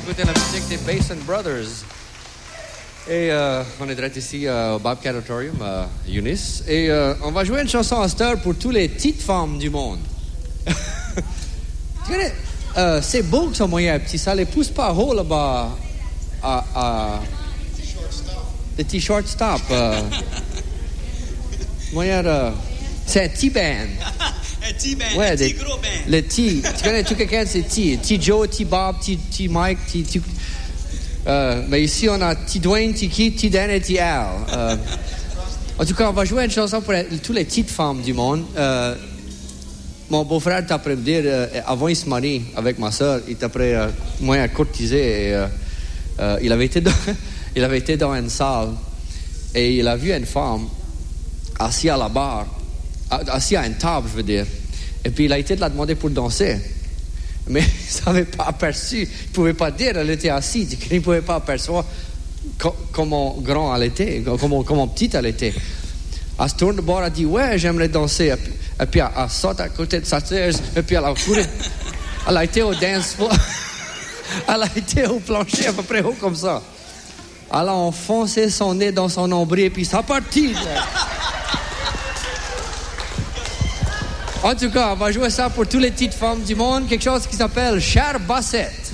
écouter la musique des Basin Brothers. Et on est direct ici au Bobcat Auditorium à Eunice. Et on va jouer une chanson à cette heure pour toutes les petites femmes du monde. Tu connais, c'est beau que ce moyen petit, ça les pousse pas haut là-bas à le petit shortstop. Moyen c'est un T-band. Un T-band, ouais, un petit gros band. Le T, tu connais tout quelqu'un, c'est T. T Joe, T Bob, T Mike, T mais ici, on a T Dwayne, T Keith, T Dan et T Al. En tout cas, on va jouer une chanson pour toutes les petites femmes du monde. Mon beau-frère t'a après me dire, avant il se marie avec ma soeur, il t'a après moi à courtiser. Et, il avait été dans une salle et il a vu une femme assise à la barre, assise à une table, je veux dire. Et puis il a été de la demander pour danser. Mais il n'avait pas aperçu, il ne pouvait pas dire, elle était assise, il ne pouvait pas apercevoir comment grand elle était, comment petite elle était. Elle se tourne de bord, elle dit, ouais, j'aimerais danser. Et puis elle saute à côté de sa sœur, et puis elle a couru. Elle a été au dance floor. Elle a été au plancher à peu près haut comme ça. Elle a enfoncé son nez dans son nombril, et puis ça partit. En tout cas, on va jouer ça pour toutes les petites femmes du monde, quelque chose qui s'appelle Cher Bassett.